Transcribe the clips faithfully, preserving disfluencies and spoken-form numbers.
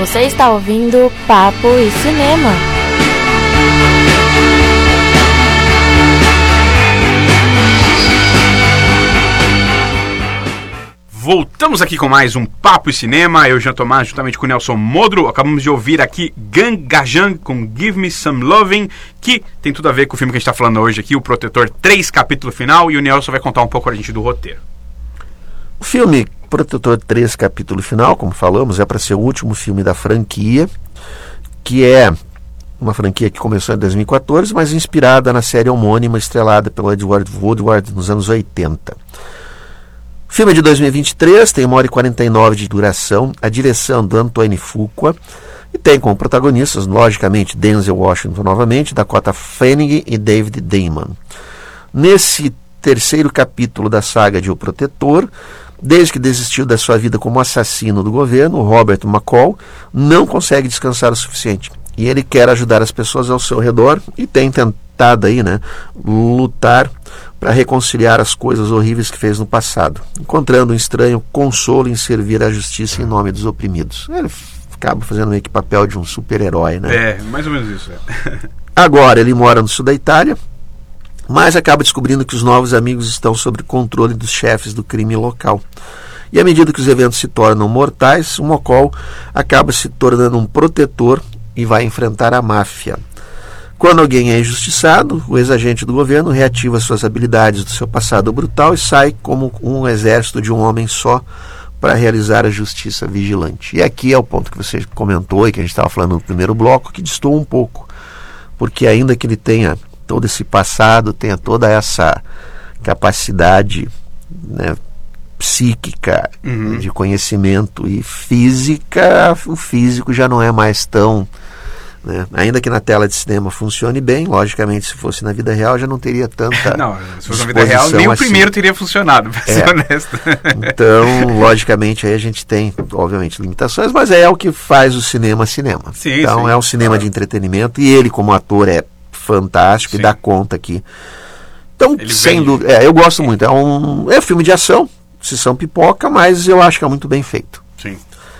Você está ouvindo Papo e Cinema. Voltamos aqui com mais um Papo e Cinema. Eu, Jean Tomás, juntamente com o Nelson Modro. Acabamos de ouvir aqui Gang Gajan com Give Me Some Loving, que tem tudo a ver com o filme que a gente está falando hoje aqui, O Protetor três, capítulo final. E o Nelson vai contar um pouco pra gente do roteiro. O filme Protetor três, capítulo final, como falamos, é para ser o último filme da franquia, que é uma franquia que começou em dois mil e quatorze, mas inspirada na série homônima estrelada pelo Edward Woodward nos anos oitenta. O filme é de dois mil e vinte e três, tem uma hora e quarenta e nove de duração, a direção do Antoine Fuqua, e tem como protagonistas, logicamente, Denzel Washington novamente, Dakota Fanning e David Damon. Nesse terceiro capítulo da saga de O Protetor, desde que desistiu da sua vida como assassino do governo, Robert McCall não consegue descansar o suficiente. E ele quer ajudar as pessoas ao seu redor e tem tentado aí, né, lutar para reconciliar as coisas horríveis que fez no passado, encontrando um estranho consolo em servir à justiça em nome dos oprimidos. Ele acaba fazendo meio que papel de um super-herói, né? É, mais ou menos isso. É. Agora ele mora no sul da Itália, mas acaba descobrindo que os novos amigos estão sob controle dos chefes do crime local. E à medida que os eventos se tornam mortais, o McCall acaba se tornando um protetor e vai enfrentar a máfia. Quando alguém é injustiçado, o ex-agente do governo reativa suas habilidades do seu passado brutal e sai como um exército de um homem só para realizar a justiça vigilante. E aqui é o ponto que você comentou e que a gente estava falando no primeiro bloco, que destoa um pouco, porque ainda que ele tenha todo esse passado, tenha toda essa capacidade, né, psíquica, uhum, de conhecimento e física, o físico já não é mais tão... Né? Ainda que na tela de cinema funcione bem, logicamente, se fosse na vida real já não teria tanta... Não, se fosse na vida real, nem assim. O primeiro teria funcionado, para ser é. honesto. Então, logicamente, aí a gente tem, obviamente, limitações, mas é o que faz o cinema cinema. Sim, então, sim, é um cinema claro. de entretenimento, e ele, como ator, é fantástico, sim, e dá conta aqui. Então, ele sem dúvida, é, eu gosto muito. É um, é um filme de ação, sessão pipoca, mas eu acho que é muito bem feito. Sim.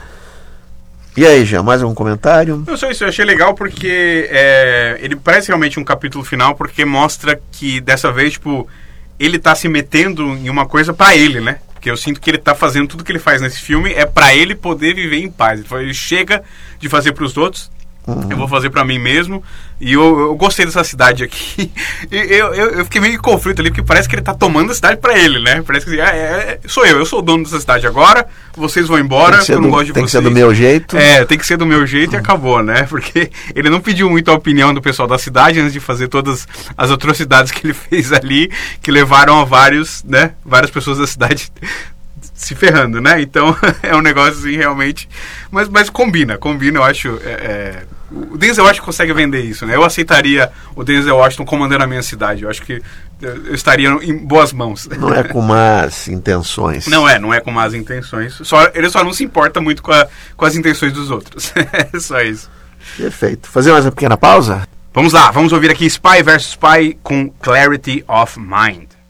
E aí, Jean, mais algum comentário? Eu só isso, eu achei legal porque é, ele parece realmente um capítulo final, porque mostra que dessa vez, tipo, ele tá se metendo em uma coisa pra ele, né? Porque eu sinto que ele tá fazendo tudo que ele faz nesse filme é pra ele poder viver em paz. Ele, ele chega de fazer pros outros, uhum, eu vou fazer pra mim mesmo. E eu, eu gostei dessa cidade aqui. E eu, eu, eu fiquei meio em conflito ali, porque parece que ele tá tomando a cidade pra ele, né? Parece que ah, é, sou eu, eu sou o dono dessa cidade agora, vocês vão embora, eu não do, gosto de tem vocês. Tem que ser do meu jeito. É, tem que ser do meu jeito, uhum, e acabou, né? Porque ele não pediu muito a opinião do pessoal da cidade antes de fazer todas as atrocidades que ele fez ali, que levaram a vários, né? Várias pessoas da cidade se ferrando, né? Então é um negócio assim, realmente, mas, mas combina, combina, eu acho. É, é... O Denzel Washington consegue vender isso, né? Eu aceitaria o Denzel Washington comandando a minha cidade. Eu acho que eu estaria em boas mãos. Não é com más intenções. Não é, não é com más intenções. Só, ele só não se importa muito com, a, com as intenções dos outros. É só isso. Perfeito. Fazer mais uma pequena pausa? Vamos lá, vamos ouvir aqui Spy versus. Spy com Clarity of Mind.